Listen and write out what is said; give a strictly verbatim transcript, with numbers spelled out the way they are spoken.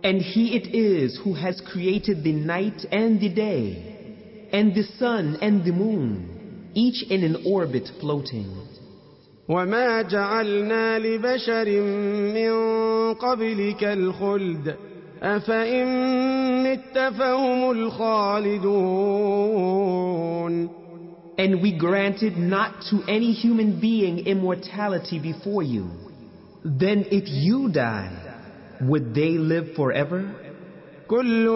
And He it is who has created the night and the day, and the sun and the moon, each in an orbit floating. وما جعلنا لبشر من قبلك الخلد أفإن مت فهم الخالدون. And we granted not to any human being immortality before you. Then if you die, would they live forever? كل